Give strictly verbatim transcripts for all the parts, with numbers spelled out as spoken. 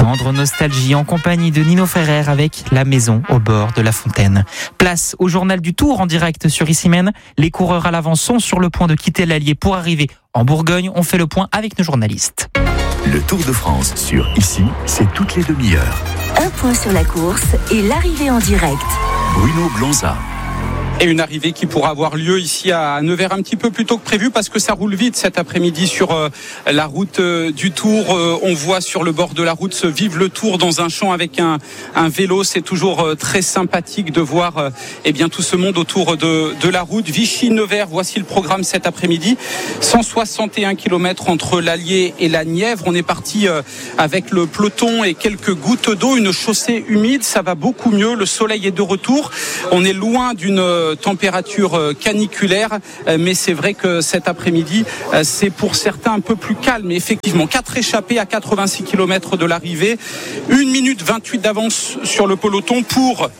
Tendre nostalgie en compagnie de Nino Ferrer avec La Maison au bord de la fontaine. Place au journal du Tour en direct sur Issy-Menne. Les coureurs à l'avant sont sur le point de quitter l'Allier pour arriver en Bourgogne. On fait le point avec nos journalistes. Le Tour de France sur Ici, c'est toutes les demi-heures. Un point sur la course et l'arrivée en direct. Bruno Blanza. Et une arrivée qui pourra avoir lieu ici à Nevers un petit peu plus tôt que prévu parce que ça roule vite cet après-midi sur euh, la route euh, du Tour. Euh, on voit sur le bord de la route se vivre le Tour dans un champ avec un, un vélo. C'est toujours euh, très sympathique de voir euh, eh bien, tout ce monde autour de, de la route. Vichy-Nevers, voici le programme cet après-midi. cent soixante et un kilomètres entre l'Allier et la Nièvre. On est parti euh, avec le peloton et quelques gouttes d'eau. Une chaussée humide, ça va beaucoup mieux. Le soleil est de retour. On est loin d'une température caniculaire, mais c'est vrai que cet après-midi, c'est pour certains un peu plus calme. Effectivement, quatre échappés à quatre-vingt-six kilomètres de l'arrivée, une minute vingt-huit d'avance sur le peloton pour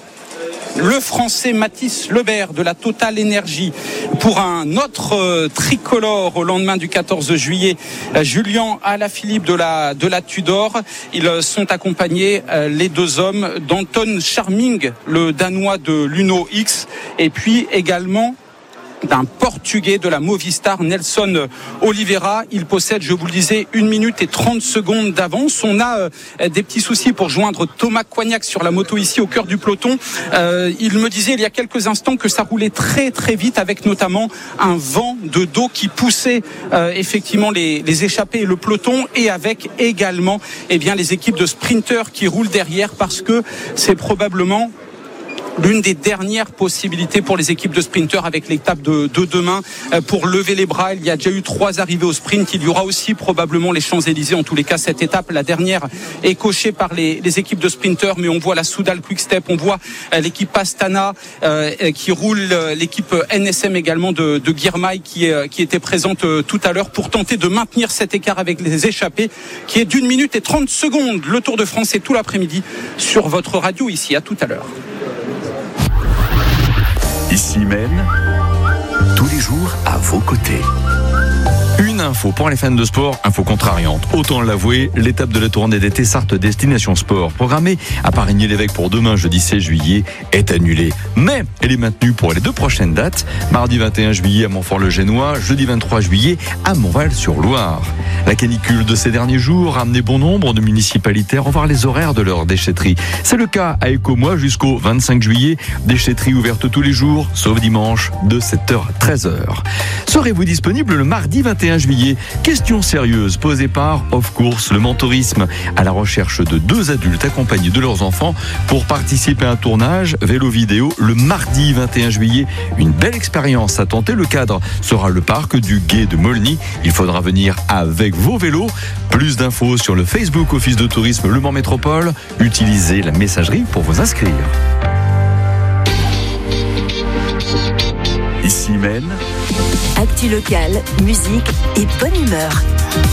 le Français Mathis Lebert de la Total Énergie. Pour un autre euh, tricolore au lendemain du quatorze juillet, euh, Julien Alaphilippe de la, de la Tudor. Ils euh, sont accompagnés, euh, les deux hommes, d'Anton Charming, le Danois de l'Uno X, et puis également d'un Portugais de la Movistar, Nelson Oliveira. Il possède, je vous le disais, une minute et trente secondes d'avance. On a euh, des petits soucis pour joindre Thomas Coignac sur la moto ici au cœur du peloton. Euh, il me disait il y a quelques instants que ça roulait très très vite avec notamment un vent de dos qui poussait euh, effectivement les, les échappés et le peloton, et avec également eh bien, les équipes de sprinteurs qui roulent derrière parce que c'est probablement l'une des dernières possibilités pour les équipes de sprinteurs avec l'étape de, de demain pour lever les bras. Il y a déjà eu trois arrivées au sprint. Il y aura aussi probablement les Champs-Élysées. En tous les cas, cette étape, la dernière, est cochée par les, les équipes de sprinteurs. Mais on voit la Soudal Quick Step, on voit l'équipe Astana euh, qui roule, l'équipe N S M également de, de Girmay qui, qui était présente tout à l'heure pour tenter de maintenir cet écart avec les échappés qui est d'une minute et trente secondes. Le Tour de France est tout l'après-midi sur votre radio ici. À tout à l'heure. Issy-Menne, tous les jours à vos côtés. Une info pour les fans de sport, info contrariante. Autant l'avouer, l'étape de la tournée d'été Sarthe Destination Sport, programmée à Parigny-l'Évêque pour demain, jeudi seize juillet, est annulée. Mais elle est maintenue pour les deux prochaines dates. Mardi vingt et un juillet à Montfort-le-Génois, jeudi vingt-trois juillet à Montval-sur-Loire. La canicule de ces derniers jours a amené bon nombre de municipalités à revoir les horaires de leur déchetterie. C'est le cas à Écomois jusqu'au vingt-cinq juillet. Déchetterie ouverte tous les jours, sauf dimanche, de sept heures à treize heures. Serez-vous disponible le mardi vingt et un juillet? Question sérieuse posée par Off Course, le mentorisme, à la recherche de deux adultes accompagnés de leurs enfants pour participer à un tournage vélo vidéo le mardi vingt et un juillet. Une belle expérience à tenter. Le cadre sera le parc du Gué de Molny. Il faudra venir avec vos vélos. Plus d'infos sur le Facebook Office de tourisme Le Mans Métropole. Utilisez la messagerie pour vous inscrire. Issy-Menne, Actu locale, musique et bonne humeur.